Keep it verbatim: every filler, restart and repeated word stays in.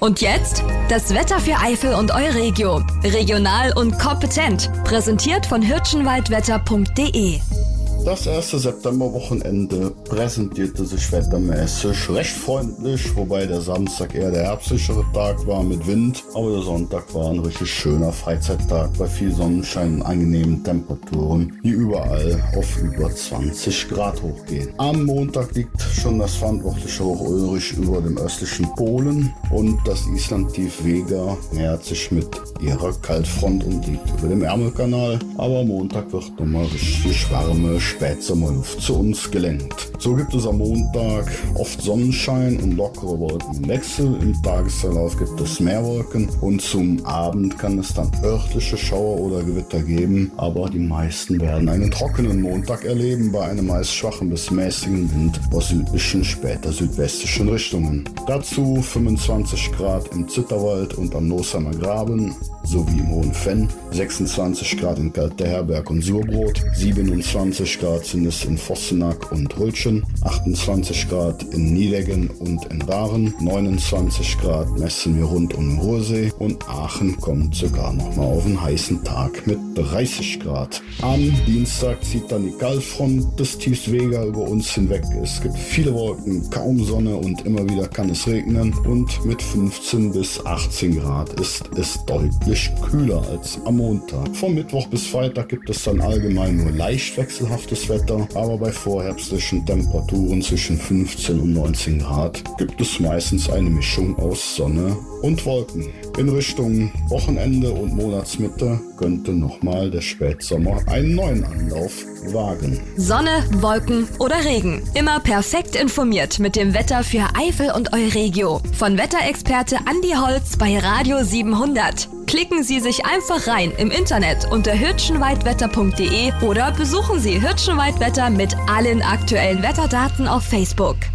Und jetzt das Wetter für Eifel und Euregio. Regional und kompetent. Präsentiert von hirschenwaldwetter punkt de. Das erste Septemberwochenende präsentierte sich wettermäßig recht freundlich, wobei der Samstag eher der herbstlichere Tag war mit Wind, aber der Sonntag war ein richtig schöner Freizeittag bei viel Sonnenschein und angenehmen Temperaturen, die überall auf über zwanzig Grad hochgehen. Am Montag liegt schon das verantwortliche Hoch Ulrich über dem östlichen Polen und das Islandtief Vega nähert sich mit ihrer Kaltfront und liegt über dem Ärmelkanal, aber am Montag wird nochmal richtig warme Spätsommerluft zu uns gelenkt. So gibt es am Montag oft Sonnenschein und lockere Wolkenwechsel. Im Tagesverlauf gibt es mehr Wolken und zum Abend kann es dann örtliche Schauer oder Gewitter geben, aber die meisten werden einen trockenen Montag erleben bei einem meist schwachen bis mäßigen Wind aus südlichen, später südwestlichen Richtungen. Dazu fünfundzwanzig Grad im Zitterwald und am Nosheimer Graben sowie im Hohen Fenn, sechsundzwanzig Grad in Kalteherberg und Surbrot, siebenundzwanzig Grad sind es in Vossenack und Rültschen, achtundzwanzig Grad in Niedeggen und in Rahren, neunundzwanzig Grad messen wir rund um den Ruhrsee und Aachen kommt sogar noch mal auf einen heißen Tag mit dreißig Grad. Am Dienstag zieht dann die Kaltfront des Tiefs Vega über uns hinweg. Es gibt viele Wolken, kaum Sonne und immer wieder kann es regnen und mit fünfzehn bis achtzehn Grad ist es deutlich kühler als am Montag. Vom Mittwoch bis Freitag gibt es dann allgemein nur leicht wechselhaftes Wetter, aber bei vorherbstlichen Temperaturen zwischen fünfzehn und neunzehn Grad gibt es meistens eine Mischung aus Sonne und Wolken. In Richtung Wochenende und Monatsmitte könnte nochmal der Spätsommer einen neuen Anlauf wagen. Sonne, Wolken oder Regen. Immer perfekt informiert mit dem Wetter für Eifel und Euregio. Von Wetterexperte Andi Holz bei Radio siebenhundert. Klicken Sie sich einfach rein im Internet unter hirschenwaldwetter punkt de oder besuchen Sie Hirschenwaldwetter mit allen aktuellen Wetterdaten auf Facebook.